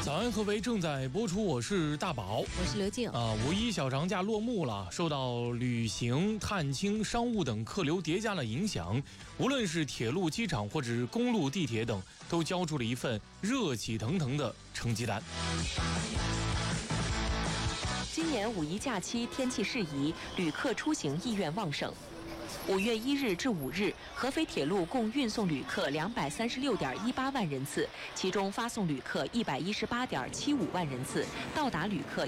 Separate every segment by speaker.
Speaker 1: 早安合肥正在播出，我是大宝，
Speaker 2: 我是刘静。
Speaker 1: 五一小长假落幕了，受到旅行、探亲、商务等客流叠加的影响，无论是铁路、机场或者公路、地铁等，都交出了一份热气腾腾的成绩单。
Speaker 3: 今年五一假期天气适宜，旅客出行意愿旺盛。5月1日至5日，合肥铁路共运送旅客236.18万人次，其中发送旅客118.75万人次，到达旅客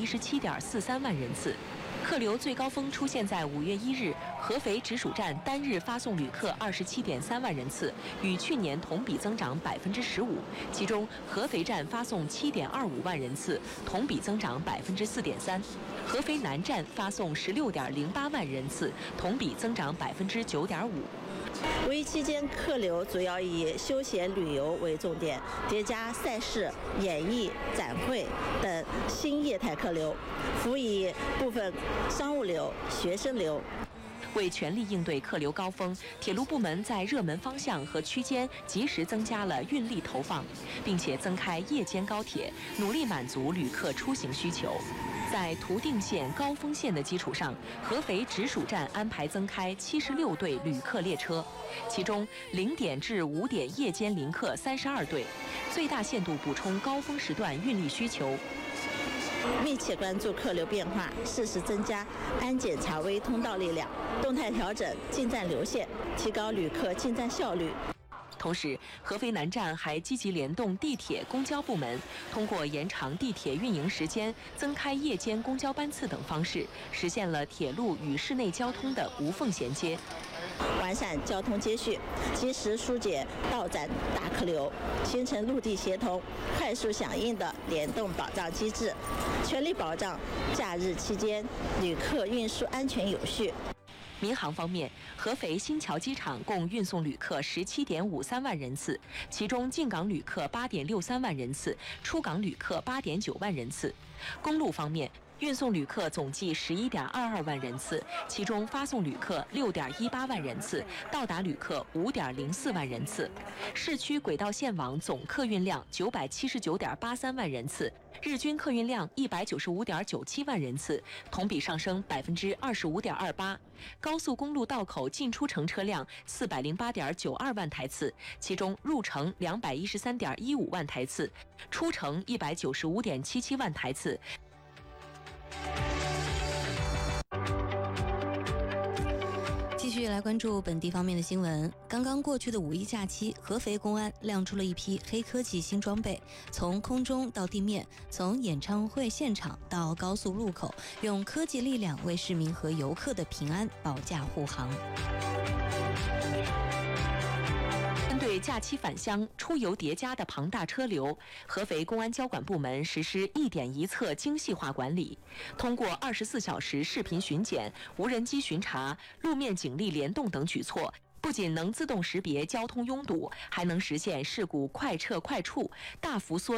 Speaker 3: 117.43万人次。客流最高峰出现在5月1日，合肥直属站单日发送旅客27.3万人次，与去年同比增长15%，其中合肥站发送7.25万人次，同比增长4.3%。合肥南站发送16.08万人次，同比增长9.5%。
Speaker 4: 五一期间，客流主要以休闲旅游为重点，叠加赛事、演艺、展会等新业态客流，辅以部分商务流、学生流。
Speaker 3: 为全力应对客流高峰，铁路部门在热门方向和区间及时增加了运力投放，并且增开夜间高铁，努力满足旅客出行需求。在图定线、高峰线的基础上，合肥直属站安排增开76对旅客列车，其中0点至5点夜间临客32对，最大限度补充高峰时段运力需求。
Speaker 4: 密切关注客流变化，适时增加安检查微通道力量，动态调整进站流线，提高旅客进站效率。
Speaker 3: 同时，合肥南站还积极联动地铁、公交部门，通过延长地铁运营时间、增开夜间公交班次等方式，实现了铁路与市内交通的无缝衔接，
Speaker 4: 完善交通接续，及时疏解到站大客流，形成陆地协同、快速响应的联动保障机制，全力保障假日期间旅客运输安全有序。
Speaker 3: 民航方面，合肥新桥机场共运送旅客17.53万人次，其中进港旅客8.63万人次，出港旅客8.9万人次。公路方面，运送旅客总计11.22万人次，其中发送旅客6.18万人次，到达旅客5.04万人次。市区轨道线网总客运量979.83万人次，日均客运量195.97万人次，同比上升25.28%。高速公路道口进出城车辆408.92万台次，其中入城213.15万台次，出城195.77万台次。
Speaker 2: 继续来关注本地方面的新闻。刚刚过去的五一假期，合肥公安亮出了一批黑科技新装备，从空中到地面，从演唱会现场到高速路口，用科技力量为市民和游客的平安保驾护航。
Speaker 3: 针对假期返乡、出游叠加的庞大车流，合肥公安交管部门实施一点一侧精细化管理，通过24小时视频巡检、无人机巡查、路面警力联动等举措，不仅能自动识别交通拥堵，还能实现事故快撤快处，大幅缩